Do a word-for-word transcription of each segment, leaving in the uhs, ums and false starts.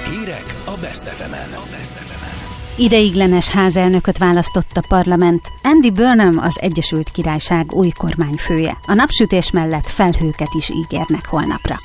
Hírek a Best ef emen. Ideiglenes házelnököt választott a parlament. Andy Burnham az Egyesült Királyság új kormányfője. A napsütés mellett felhőket is ígérnek holnapra.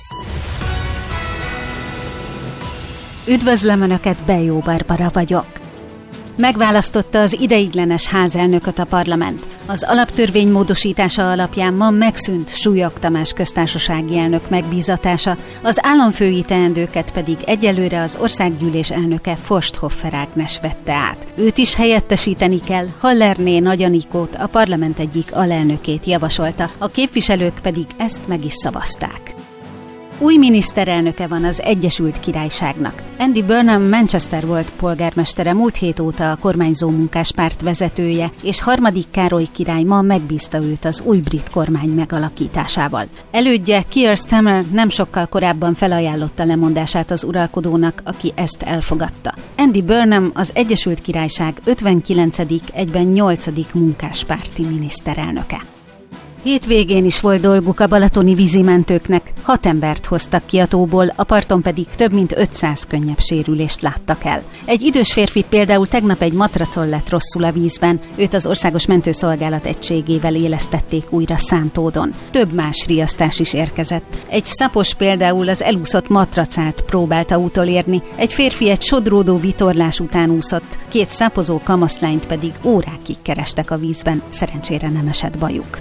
Üdvözlöm Önöket, Bejó Barbara vagyok. Megválasztotta az ideiglenes házelnököt a parlament. Az alaptörvény módosítása alapján ma megszűnt Súlyog Tamás köztársasági elnök megbízatása, az államfői teendőket pedig egyelőre az országgyűlés elnöke Forsthofer Ágnes vette át. Őt is helyettesíteni kell, Hallerné Nagy Anikót, a parlament egyik alelnökét javasolta, a képviselők pedig ezt meg is szavazták. Új miniszterelnöke van az Egyesült Királyságnak. Andy Burnham Manchester volt polgármestere, múlt hét óta a kormányzó munkáspárt vezetője, és harmadik Károly király ma megbízta őt az új brit kormány megalakításával. Elődje, Keir Starmer nem sokkal korábban felajánlotta lemondását az uralkodónak, aki ezt elfogadta. Andy Burnham az Egyesült Királyság ötvenkilencedik egyben nyolcadik munkáspárti miniszterelnöke. Hétvégén is volt dolguk a balatoni vízimentőknek, hat embert hoztak ki a tóból, a parton pedig több mint ötszáz könnyebb sérülést láttak el. Egy idős férfi például tegnap egy matracon lett rosszul a vízben, őt az Országos Mentőszolgálat egységével élesztették újra Szántódon. Több más riasztás is érkezett. Egy szapos például az elúszott matracát próbálta utolérni, egy férfi egy sodródó vitorlás után úszott, két szapozó kamaszlányt pedig órákig kerestek a vízben, szerencsére nem esett bajuk.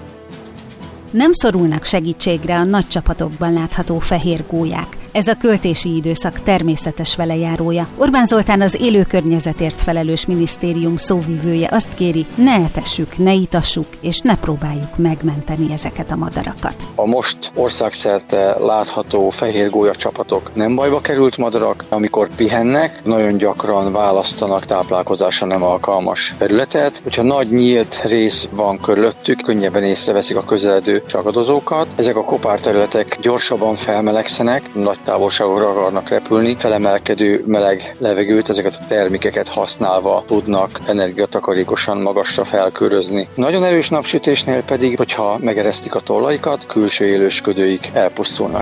Nem szorulnak segítségre a nagy csapatokban látható fehér gólyák. Ez a költési időszak természetes velejárója. Orbán Zoltán, az élő környezetért felelős minisztérium szóvivője azt kéri, ne etessük, ne itassuk, és ne próbáljuk megmenteni ezeket a madarakat. A most országszerte látható fehér gólya csapatok nem bajba került madarak, amikor pihennek, nagyon gyakran választanak táplálkozásra nem alkalmas területet. Hogyha nagy nyílt rész van körülöttük, könnyebben észreveszik a közeledő ragadozókat. Ezek a kopárterületek gyorsabban felmelegszenek, nagy távolságokra akarnak repülni, felemelkedő meleg levegőt, ezeket a termékeket használva tudnak energiatakarékosan magasra felkörözni. Nagyon erős napsütésnél pedig, hogyha megeresztik a tollaikat, külső élősködőik elpusztulnak.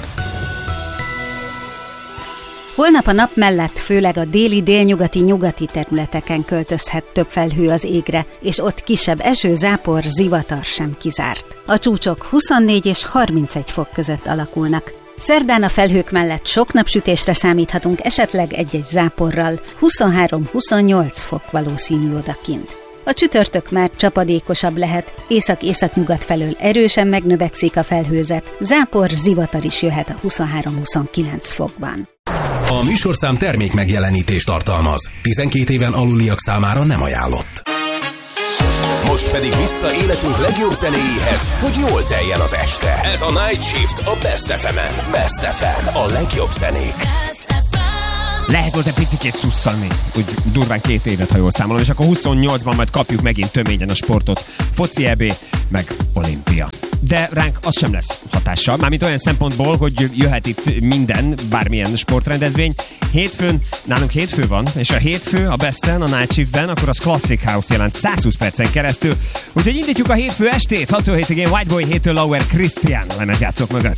Holnap a nap mellett főleg a déli, délnyugati, nyugati területeken költözhet több felhő az égre, és ott kisebb eső, zápor, zivatar sem kizárt. A csúcsok huszonnégy és harmincegy fok között alakulnak. Szerdán a felhők mellett sok napsütésre számíthatunk, esetleg egy-egy záporral, huszonhárom-huszonnyolc fok valószínű odakint. A csütörtök már csapadékosabb lehet, észak-északnyugat felől erősen megnövekszik a felhőzet, zápor, zivatar is jöhet a huszonhárom-huszonkilenc fokban. A műsorszám termék megjelenítést tartalmaz. tizenkét éven aluliak számára nem ajánlott. Most pedig vissza életünk legjobb zenéjéhez, hogy jól teljen az este. Ez a Night Shift a Best ef emen. Best ef em, a legjobb zenék. Lehet volt egy picikét szusszani, úgy durván két évet, ha jól számolom, és akkor huszonnyolcban majd kapjuk megint töményen a sportot. Foci é bé, meg olimpia. De ránk az sem lesz hatással, mármint olyan szempontból, hogy jöhet itt minden, bármilyen sportrendezvény. Hétfőn, nálunk hétfő van, és a hétfő a Besten, a Night Shiftben, akkor az Classic House jelent százhúsz percen keresztül. Úgyhogy indítjuk a hétfő estét, hattól hétig én White Boy, héttől Lauer Christian lemezjátszók mögött.